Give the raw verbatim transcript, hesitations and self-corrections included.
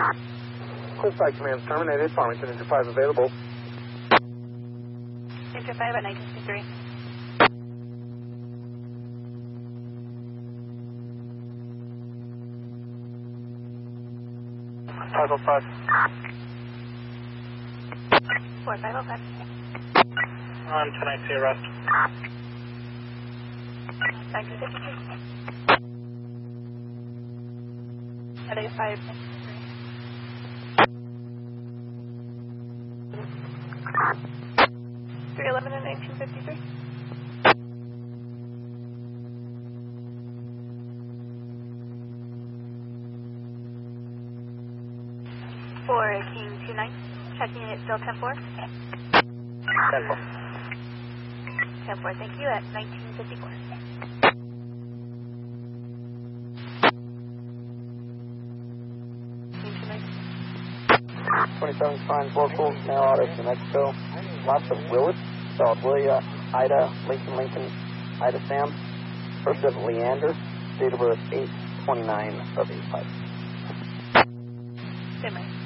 Cliffside Command's terminated. Farmington, Inter five available. Inter five at nineteen fifty-three. five oh five. four five oh five. On tonight's arrest. nineteen fifty-three. At A five. three eleven and nineteen fifty-three. four King two nine. Checking it still ten four. ten four. ten four, thank you, at nineteen fifty-four. twenty-seven Spine, four Fools, Mail Auto to Mexico. Lots of Willett, spelled Willia, Ida, Lincoln, Lincoln, Ida Sam. First of Leander, date of birth eight twenty-nine of eighty-five. Good night.